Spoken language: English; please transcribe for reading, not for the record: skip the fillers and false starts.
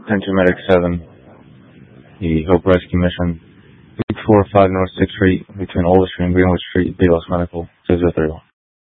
Attention Medic 7, the Hope Rescue Mission, 845 North 6th Street, between Oldham Street and Greenwood Street, Delos Medical, 031.